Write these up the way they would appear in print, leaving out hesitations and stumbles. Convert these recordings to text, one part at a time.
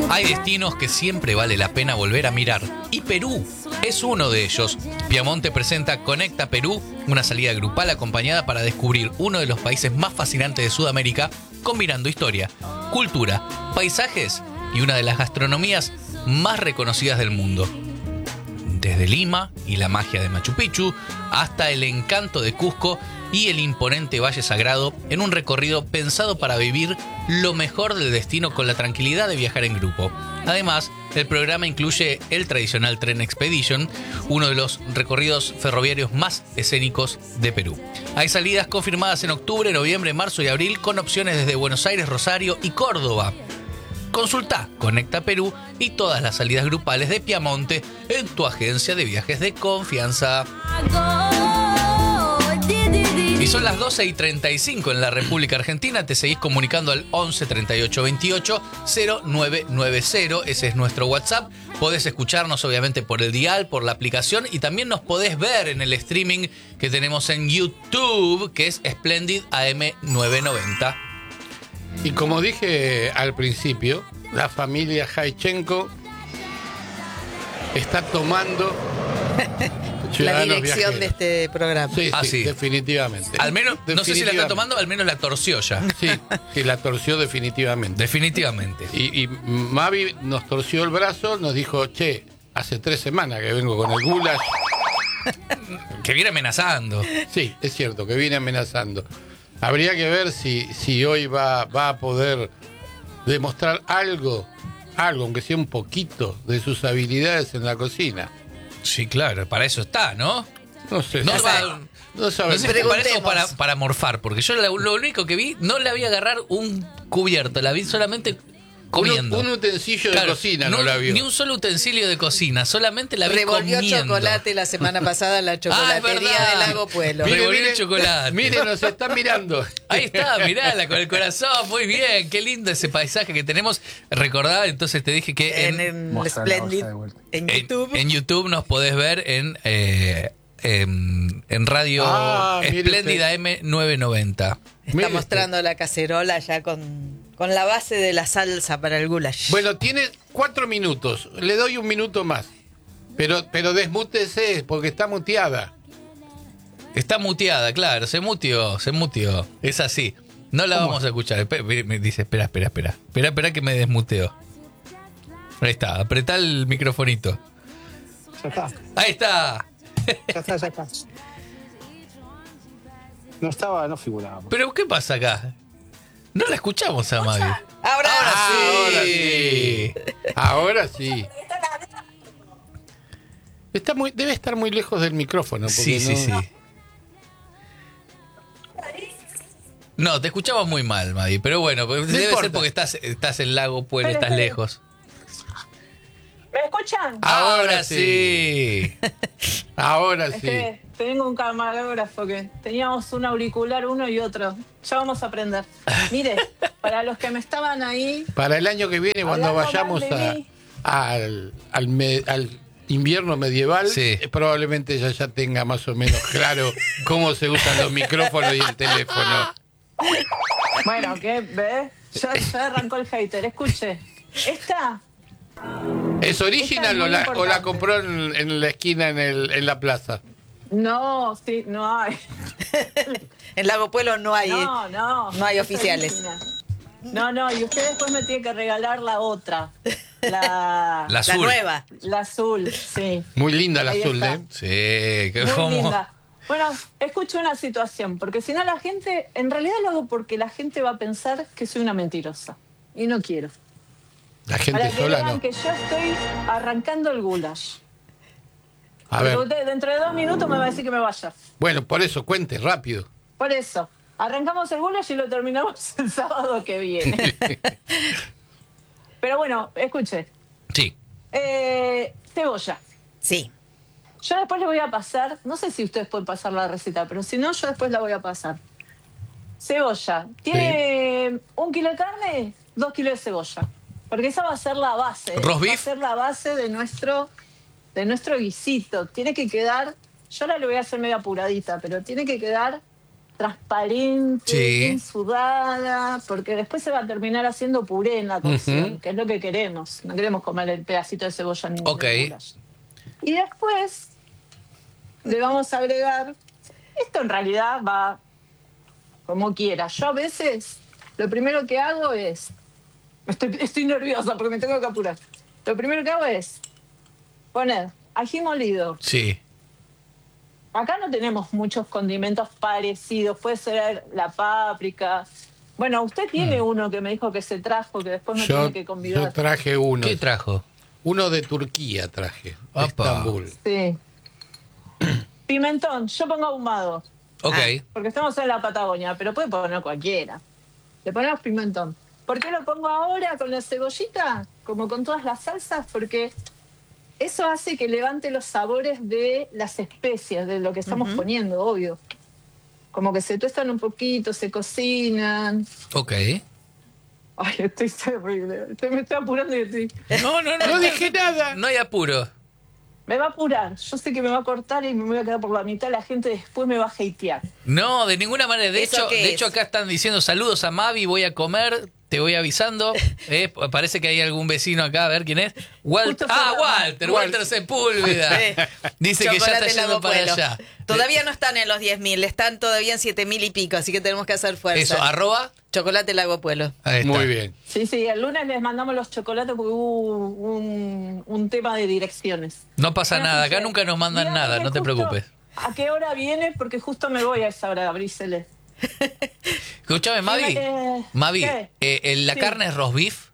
Hay destinos que siempre vale la pena volver a mirar, y Perú es uno de ellos. Piamonte presenta Conecta Perú, una salida grupal acompañada para descubrir uno de los países más fascinantes de Sudamérica, combinando historia, cultura, paisajes y una de las gastronomías más reconocidas del mundo. Desde Lima y la magia de Machu Picchu, hasta el encanto de Cusco y el imponente Valle Sagrado, en un recorrido pensado para vivir lo mejor del destino con la tranquilidad de viajar en grupo. Además, el programa incluye el tradicional Tren Expedition, uno de los recorridos ferroviarios más escénicos de Perú. Hay salidas confirmadas en octubre, noviembre, marzo y abril, con opciones desde Buenos Aires, Rosario y Córdoba. Consulta Conecta Perú y todas las salidas grupales de Piamonte en tu agencia de viajes de confianza. Y son las 12:35 en la República Argentina. Te seguís comunicando al 11 38 28 0990. Ese es nuestro WhatsApp. Podés escucharnos obviamente por el dial, por la aplicación, y también nos podés ver en el streaming que tenemos en YouTube, que es Splendid AM990. Y como dije al principio, la familia Jaichenko está tomando la dirección viajeros de este programa. Sí, Sí. Definitivamente. Al menos, no sé si la está tomando, al menos la torció ya. Sí, que la torció definitivamente. Definitivamente. Y Mavi nos torció el brazo, nos dijo, che, hace 3 semanas que vengo con el goulash. Que viene amenazando. Sí, es cierto, que viene amenazando. Habría que ver si hoy va a poder demostrar algo, aunque sea un poquito, de sus habilidades en la cocina. Sí, claro, para eso está, ¿no? No sé. No No sé sabe. si para eso o para morfar, porque yo lo único que vi, no la vi agarrar un cubierto, la vi solamente comiendo. Un utensilio de cocina no la vio. Ni un solo utensilio de cocina, solamente la vi Revolvió comiendo. chocolate la semana pasada en la chocolatería de Lago Puelo. Revolvió el chocolate. Miren, nos están mirando. Ahí está, mirala con el corazón, muy bien, qué lindo ese paisaje que tenemos. Recordá, entonces te dije que En Splendid, en YouTube. En YouTube nos podés ver en radio Espléndida M990. Está mostrando la cacerola ya con la base de la salsa para el goulash. Bueno, tiene 4 minutos. Le doy 1 minuto más. Pero desmútese porque está muteada. Está muteada, claro, se muteó. Es así. No la vamos a escuchar. Me dice, espera que me desmuteo. Ahí está, apretá el microfonito. Ya está. Ahí está. Ya está. No figuraba. Pero ¿qué pasa acá? No la escuchamos a Mavi. Ahora sí. Ahora sí. Debe estar muy lejos del micrófono. Sí. No, te escuchamos muy mal, Mavi. Pero bueno, debe importa. ser porque estás en Lago Puelo, estás lejos. ¿Me escuchan? Ahora sí. Ahora Es sí. que tengo un camarógrafo que teníamos un auricular uno y otro. Ya vamos a aprender. Mire, para los que me estaban ahí... Para el año que viene, cuando Hablando vayamos mal de al invierno medieval, Sí. probablemente ya tenga más o menos claro cómo se usan los micrófonos y el teléfono. Bueno, ¿qué? ¿Ves? Ya arrancó el hater. Escuche, esta... ¿Es original Esta es muy o la importante. compró en la esquina en la plaza? No, sí, no hay. en Lago Puelo no hay No hay oficiales. No, y usted después me tiene que regalar la otra. La La azul. nueva. La azul, sí. Muy linda la Ahí azul, está. ¿eh? Sí, que Muy como... linda. Bueno, escucho una situación, porque si no la gente, en realidad lo hago porque la gente va a pensar que soy una mentirosa. Y no quiero. La gente Para que sola vean no. que yo estoy arrancando el goulash. A ver, Porque usted dentro de 2 minutos me va a decir que me vaya. bueno, por eso, cuente rápido. Por eso, arrancamos el goulash y lo terminamos el sábado que viene. Pero bueno, escuche. Sí. Cebolla. Sí. Yo después le voy a pasar, no sé si ustedes pueden pasar la receta, pero si no, yo después la voy a pasar. Cebolla. ¿Tiene 1 kilo de carne? 2 kilos de cebolla. Porque esa va a ser la base. ¿Roast beef? Va a ser la base de nuestro guisito. Tiene que quedar, yo ahora lo voy a hacer medio apuradita, pero tiene que quedar transparente, Sí. bien sudada, porque después se va a terminar haciendo puré en la cocción, que es lo que queremos. No queremos comer el pedacito de cebolla ni Ok. de goulash. Y después le vamos a agregar, esto en realidad va como quiera. Yo a veces lo primero que hago es, estoy nerviosa porque me tengo que apurar. Lo primero que hago es poner ají molido. Sí. Acá no tenemos muchos condimentos parecidos. Puede ser la páprica. Bueno, usted tiene uno que me dijo que se trajo, que después me tiene que Yo convidar. traje uno. ¿Qué trajo? Uno de Turquía traje, de Apa. Estambul. Sí. Pimentón, yo pongo ahumado, Ok. porque estamos en la Patagonia, pero puede poner cualquiera. Le ponemos pimentón. ¿Por qué lo pongo ahora con la cebollita? Como con todas las salsas, porque eso hace que levante los sabores de las especias, de lo que estamos poniendo, obvio. Como que se tuestan un poquito, se cocinan. Ok. Ay, estoy terrible. Me estoy apurando y estoy... No No dije nada. No hay apuro. Me va a apurar. Yo sé que me va a cortar y me voy a quedar por la mitad. La gente después me va a hatear. No, de ninguna manera. De ¿Eso qué hecho, es? acá están diciendo saludos a Mavi, voy a comer, te voy avisando. Parece que hay algún vecino acá, a ver quién es. Justo Walter Sepúlveda. Sí. Dice que ya Chocolate está yendo para Lago Puelo. allá. Todavía no están en los 10.000, están todavía en 7.000 y pico, así que tenemos que hacer fuerza. Eso, arroba. Chocolate Lago Puelo. Ahí está. Muy bien. Sí, el lunes les mandamos los chocolates porque hubo un tema de direcciones. No pasa Bueno, nada, acá José, nunca nos mandan dígame nada, no te justo preocupes. ¿A qué hora viene? Porque justo me voy a esa hora, Bríceles. Escúchame, Mavi. Mavi, ¿qué? ¿la Sí. carne es roast beef?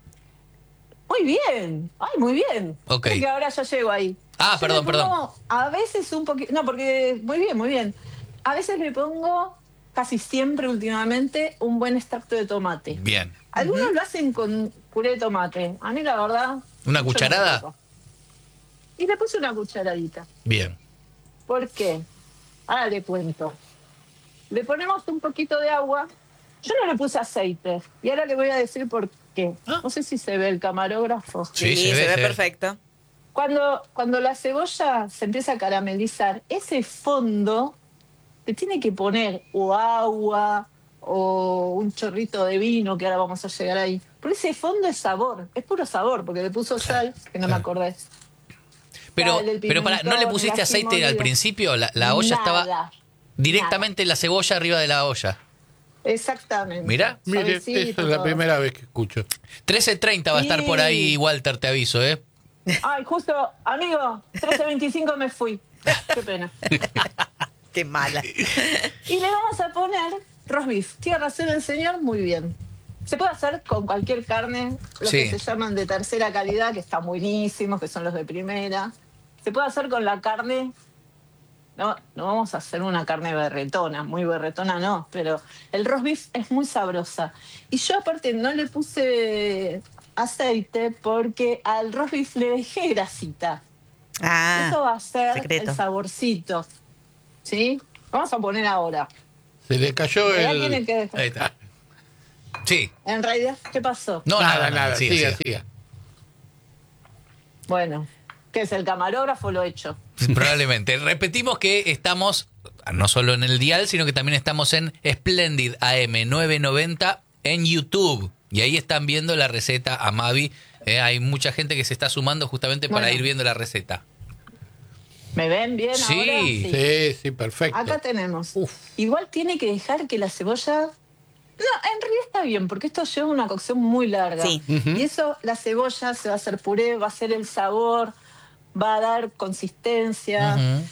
Muy bien. Ay, muy bien. Ok. Creo que ahora ya llego ahí. Ah, Yo perdón, le pongo A veces un poquito... No, porque... Muy bien, muy bien. A veces le pongo, casi siempre últimamente, un buen extracto de tomate. Bien. Algunos lo hacen con puré de tomate. A mí, la verdad... ¿Una mucho cucharada? no me toca. Y le puse una cucharadita. Bien. ¿Por qué? Ahora le cuento. Le ponemos un poquito de agua. Yo no le puse aceite. Y ahora le voy a decir por qué. Ah. No sé si se ve el camarógrafo. Sí, Sí, se se ve. ve perfecto. Cuando la cebolla se empieza a caramelizar, ese fondo le tiene que poner o agua o un chorrito de vino, que ahora vamos a llegar ahí. Pero ese fondo es sabor, es puro sabor, porque le puso sal, que no me acordé. Pero, Sal, el pero para, ¿no le pimentón, pusiste el ají aceite al molido. principio? La olla estaba Nada. directamente la cebolla arriba de la olla. Exactamente. Mirá. Mire, Suavecito, esa es la todo. primera vez que escucho. 13:30 va a estar por ahí, Walter, te aviso, ¿eh? Ay, justo, amigo, 13:25 me fui. Qué pena. Qué mala. Y le vamos a poner roast beef. Tiene razón el señor, muy bien. Se puede hacer con cualquier carne, los Sí. que se llaman de tercera calidad, que están buenísimos, que son los de primera. Se puede hacer con la carne. No vamos a hacer una carne berretona, muy berretona no, pero el roast beef es muy sabrosa. Y yo aparte no le puse aceite porque al roast beef le dejé grasita. Ah, Eso va a ser secreto. el saborcito. ¿Sí? Vamos a poner ahora. Se le cayó Mirá, tiene el... que dejar. Ahí está. Sí. En realidad, ¿qué pasó? No, Nada, sigue, siga, sigue. siga. Bueno, ¿qué es el camarógrafo? Lo hecho. Probablemente. Repetimos que estamos no solo en el dial, sino que también estamos en Splendid AM 990 en YouTube. Y ahí están viendo la receta a Mavi. Hay mucha gente que se está sumando justamente para Bueno. ir viendo la receta. ¿Me ven bien Sí. ahora? Sí, sí, perfecto. Acá tenemos. Igual tiene que dejar que la cebolla... No, en realidad está bien, porque esto lleva una cocción muy larga. Sí. Y eso, la cebolla se va a hacer puré, va a ser el sabor, va a dar consistencia. Ujú.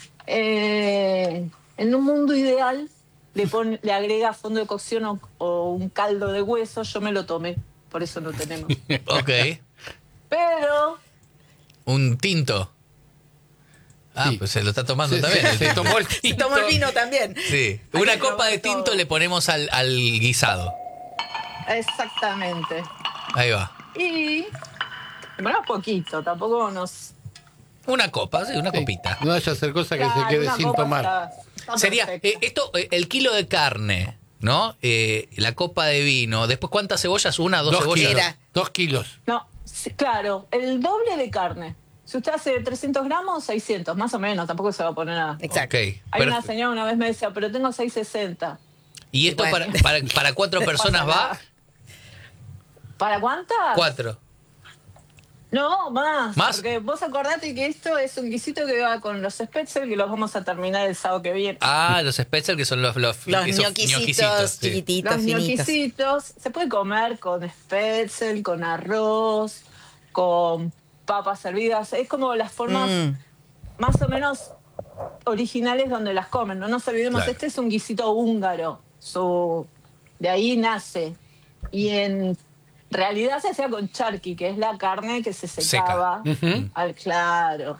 En un mundo ideal, le agrega fondo de cocción o un caldo de hueso. Yo me lo tomé, por eso no tenemos. Ok. Pero... Un tinto. Ah, Sí. pues se lo está tomando también. el Se tinto. tomó el Y tinto. tomó el vino también. Sí. Hay Una que copa probar de tinto todo. le ponemos al guisado. Exactamente. Ahí va. Y... Bueno, poquito, tampoco nos... Una copa, sí, una Sí. copita. No vaya a hacer cosa que se Claro, quede una sin copa tomar. está Sería perfecta. el kilo de carne, ¿no? La copa de vino. Después, ¿cuántas cebollas? ¿Una, dos 2 cebollas? kilos. Era. 2 kilos. No, sí, claro, el doble de carne. Si usted hace 300 gramos, 600, más o menos, tampoco se va a poner a... Exacto. Ok. Hay una señora una vez me decía, pero tengo 660. ¿Y esto Bueno. para 4 personas va? ¿Para cuántas? 4. No, más. ¿Más? Porque vos acordate que esto es un guisito que va con los Spetzel, que los vamos a terminar el sábado que viene. Ah, los Spetzel, que son los Los esos ñoquisitos sí. chiquititos, Los finitos. ñoquisitos se puede comer con Spetzel, con arroz, con papas hervidas. Es como las formas más o menos originales donde las comen. No nos olvidemos, Claro. este es un guisito húngaro. De ahí nace. Y en realidad se hacía con charqui, que es la carne que se secaba. Claro.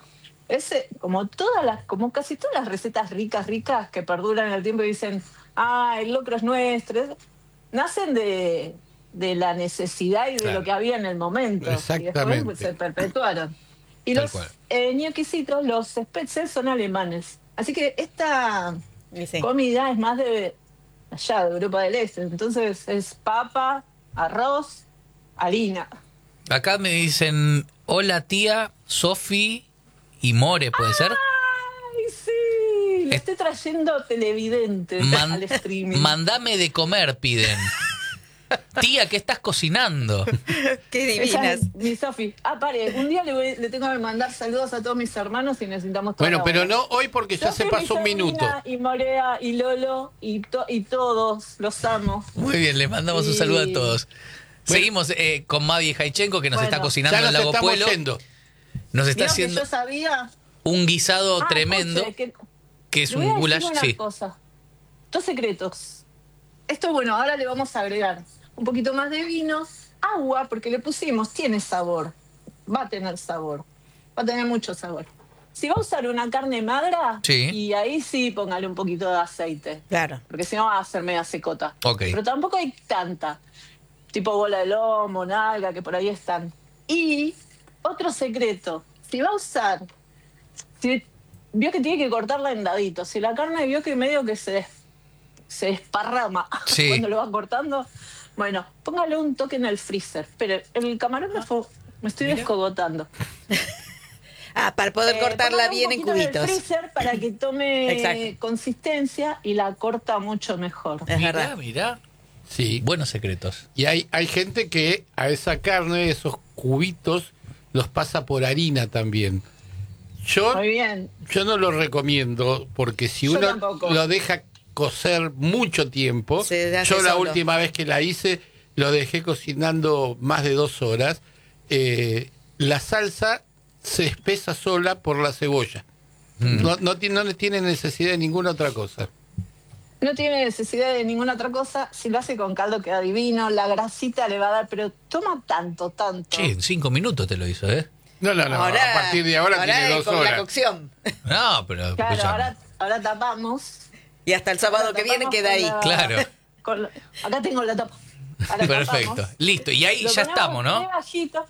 Como casi todas las recetas ricas que perduran en el tiempo y dicen, el locro es nuestro, nacen de la necesidad y de Claro. lo que había en el momento. Y Exactamente. después pues, se perpetuaron. Y Tal los cual. ñoquisitos, los Spetzel, son alemanes. Así que esta Y sí. comida es más de allá, de Europa del Este. Entonces es papa, arroz, harina. Acá me dicen, hola tía, Sofi y More, ¿puede ser? ¡Ay, sí! Le estoy trayendo televidentes al streaming. Mandame de comer, piden. Tía, ¿qué estás cocinando? Qué Esa divinas. es mi Sofi. Pare, un día le tengo que mandar saludos a todos mis hermanos y necesitamos toda Bueno, la pero hora. no hoy porque ya se Sofi, pasó un Miserina, minuto. Y Morea, y Lolo, y todos, los amo. Muy bien, les mandamos un saludo a todos. Seguimos con Mavi Jaichenko, que nos Bueno. está cocinando Ya en nos el Lago estamos Puelo. yendo. Nos está ¿Vieron que haciendo yo sabía? un guisado tremendo, escuche, que es le voy un a decir goulash. una Sí. cosa. 2 secretos. Esto, bueno, ahora le vamos a agregar un poquito más de vino, agua, porque le pusimos, tiene sabor. Va a tener sabor. Va a tener mucho sabor. Si va a usar una carne magra, Sí. y ahí sí póngale un poquito de aceite. Claro. Porque si no va a ser media secota. Ok. Pero tampoco hay tanta. Tipo bola de lomo, nalga, que por ahí están. Y otro secreto. Si va a usar... Si vio que tiene que cortarla en daditos. Si la carne vio que medio que se desparrama Sí. cuando lo va cortando, bueno, póngale un toque en el freezer. Pero el camarógrafo me estoy descogotando. Para poder cortarla Póngale un bien en poquito cubitos. el freezer para que tome Exacto. consistencia y la corta mucho mejor. Es Mirá, verdad. mirá. Sí. Buenos secretos. Y hay gente que a esa carne, esos cubitos, los pasa por harina también. Muy bien. Yo no lo recomiendo porque si Yo uno tampoco. lo deja cocer mucho tiempo, Se hace yo la solo. última vez que la hice lo dejé cocinando más de 2 horas, la salsa se espesa sola por la cebolla. No tiene necesidad de ninguna otra cosa. No tiene necesidad de ninguna otra cosa. Si lo hace con caldo queda divino. La grasita le va a dar, pero toma tanto. Che, en 5 minutos te lo hizo, ¿eh? No, a partir de ahora tiene 2 con la horas. cocción. No, pero Claro, escuchame. ahora tapamos. Y hasta el sábado Ahora que viene tapamos queda con ahí. la- Claro. Acá tengo la tapa. Ahora Perfecto. tapamos. Listo. Y ahí Lo ya ponemos estamos, ¿no? muy bajito.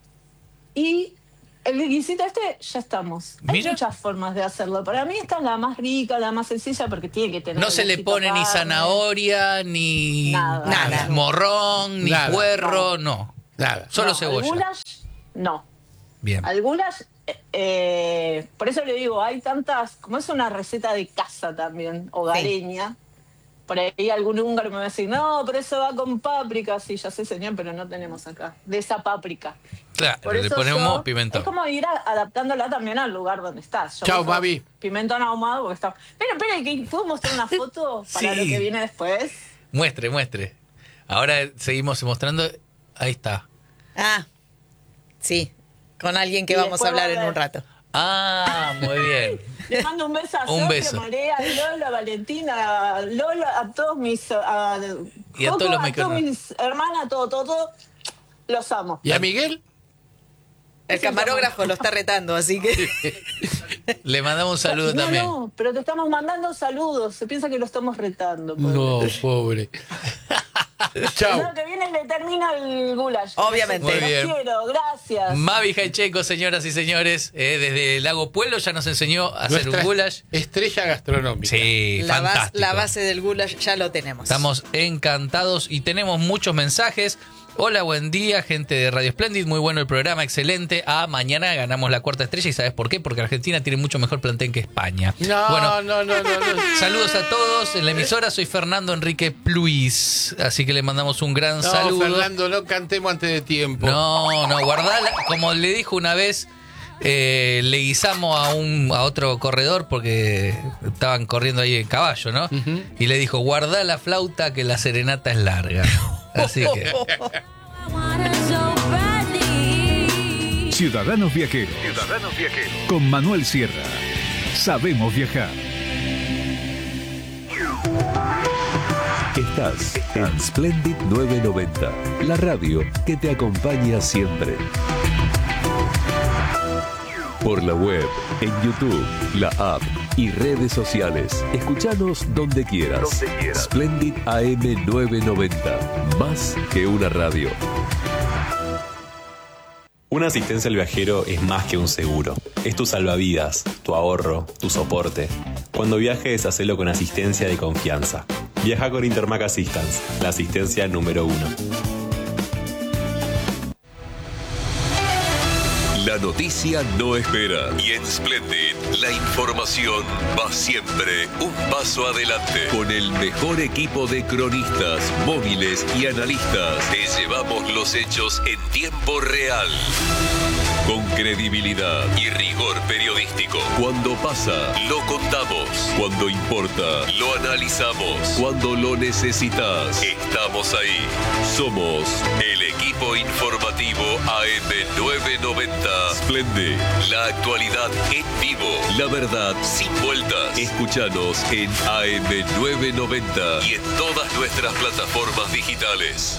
Y el guisito ya estamos. Hay Mira. muchas formas de hacerlo. Para mí esta es la más rica, la más sencilla, porque tiene que tener... No se le olorcito pone a ni carne. zanahoria, ni Nada. morrón, ni Nada. puerro, no. Nada. Solo No, cebolla. Al goulash, no. Bien. Al goulash, por eso le digo, hay tantas, como es una receta de casa también, hogareña, por ahí algún húngaro me va a decir, no, pero eso va con páprica. Sí, ya sé, señor, pero no tenemos acá, de esa páprica. Claro, Por le eso ponemos yo- pimentón. Es como ir adaptándola también al lugar donde estás. Yo Chao, uso Mavi. Pimentón ahumado porque está... Espera, ¿que ¿puedo mostrar una foto para Sí. lo que viene después? Muestre. Ahora seguimos mostrando. Ahí está. Sí. Con alguien que Y vamos a después hablar va a en un ver. rato. Ah, muy bien. Le mando un beso a Un Sofía, beso. María, a Lola, a Valentina, a Lola, a todos mis... Y a todos los a mexicanos. mis hermanas, todo. Los amo. ¿Y a Miguel? El camarógrafo lo está retando, así que. Le mandamos un saludo no, también. No, pero te estamos mandando saludos. Se piensa que lo estamos retando. pobre. No, pobre. El Chao. año que viene le termina el goulash. Obviamente. Muy Los bien. quiero, gracias. Mavi Jaichenko, señoras y señores, desde el Lago Puelo ya nos enseñó a hacer Nuestra un goulash. estrella gastronómica. Sí, La, fantástico. la base del goulash ya lo tenemos. Estamos encantados y tenemos muchos mensajes. Hola, buen día, gente de Radio Splendid. Muy bueno el programa, excelente. Mañana ganamos la 4ª estrella. ¿Y sabes por qué? Porque Argentina tiene mucho mejor plantel que España. No. Saludos a todos. En la emisora soy Fernando Enrique Pluís. Así que le mandamos un gran saludo. Fernando, no cantemos antes de tiempo. No, guardala. Como le dijo una vez, le guisamos a otro corredor porque estaban corriendo ahí en caballo, ¿no? Uh-huh. Y le dijo, guardá la flauta que la serenata es larga. Así que... Ciudadanos Viajeros. Con Manuel Sierra. Sabemos viajar. Estás en Splendid 990, la radio que te acompaña siempre. Por la web, en YouTube, la app y redes sociales. Escuchanos donde quieras. Splendid AM 990. Más que una radio. Una asistencia al viajero es más que un seguro. Es tu salvavidas, tu ahorro, tu soporte. Cuando viajes, hacelo con asistencia de confianza. Viaja con Intermac Assistance, la asistencia número 1. La noticia no espera y en Splendid la información va siempre un paso adelante. Con el mejor equipo de cronistas, móviles y analistas te llevamos los hechos en tiempo real. Con credibilidad y rigor periodístico. Cuando pasa, lo contamos. Cuando importa, lo analizamos. Cuando lo necesitas, estamos ahí. Somos el equipo informativo AM990. Splendid, la actualidad en vivo. La verdad sin vueltas. Escúchanos en AM990 y en todas nuestras plataformas digitales.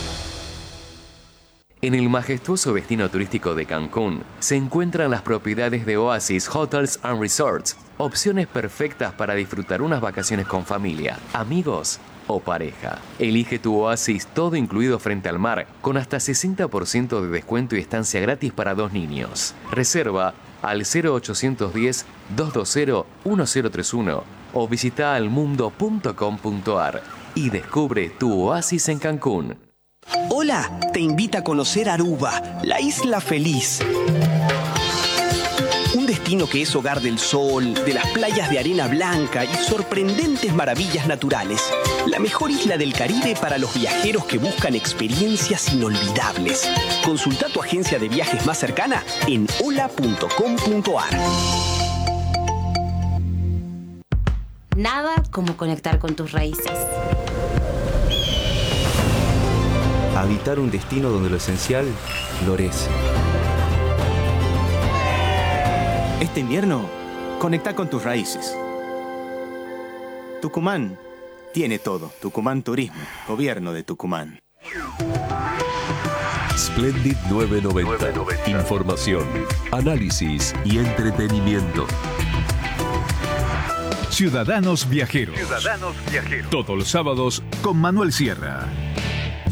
En el majestuoso destino turístico de Cancún se encuentran las propiedades de Oasis Hotels and Resorts, opciones perfectas para disfrutar unas vacaciones con familia, amigos o pareja. Elige tu oasis todo incluido frente al mar, con hasta 60% de descuento y estancia gratis para 2 niños. Reserva al 0810-220-1031 o visita almundo.com.ar y descubre tu oasis en Cancún. Hola, te invita a conocer Aruba, la isla feliz. Un destino que es hogar del sol, de las playas de arena blanca y sorprendentes maravillas naturales. La mejor isla del Caribe para los viajeros que buscan experiencias inolvidables. Consulta tu agencia de viajes más cercana en hola.com.ar. Nada como conectar con tus raíces. Habitar un destino donde lo esencial florece. Este invierno, conecta con tus raíces. Tucumán tiene todo. Tucumán Turismo, Gobierno de Tucumán. Splendid 990. Información, análisis y entretenimiento. Ciudadanos Viajeros. Todos los sábados con Manuel Sierra.